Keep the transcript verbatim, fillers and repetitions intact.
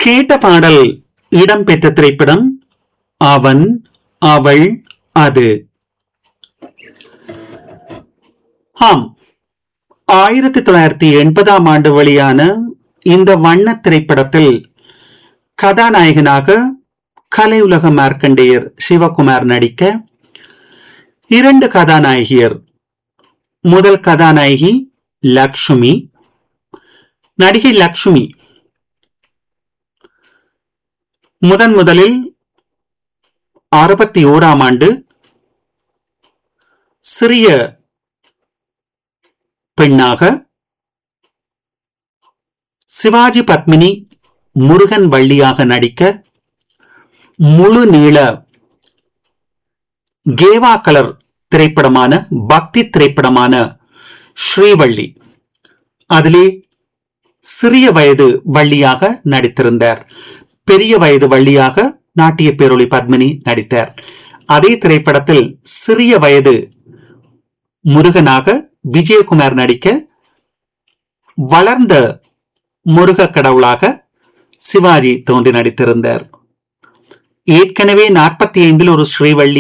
கேட்ட பாடல் இடம்பெற்ற திரைப்படம் அவன், அவள், அது. ஆம், ஆயிரத்தி தொள்ளாயிரத்தி எண்பதாம் ஆண்டு வெளியான இந்த வண்ண திரைப்படத்தில் கதாநாயகனாக கலையுலக மார்க்கண்டேயர் சிவகுமார் நடிக்க இரண்டு கதாநாயகியர், முதல் கதாநாயகி லக்ஷ்மி, நடிகை லக்ஷ்மி முதன் முதலில் அறுபத்தி ஓராம் ஆண்டு சிறிய பெண்ணாக, சிவாஜி பத்மினி முருகன் வள்ளியாக நடிக்க முழு நீள கேவா கலர் திரைப்படமான பக்தி திரைப்படமான ஸ்ரீவள்ளி, அதிலே சிறிய வயது வள்ளியாக நடித்திருந்தார். பெரிய வயது வள்ளியாக நாட்டிய பேரொளி பத்மினி நடித்தார். அதே திரைப்படத்தில் சிறிய வயது முருகனாக விஜயகுமார் நடிக்க, வளர்ந்த முருக கடவுளாக சிவாஜி தோன்றி நடித்திருந்தார். ஏற்கனவே நாற்பத்தி ஐந்தில் ஒரு ஸ்ரீவள்ளி,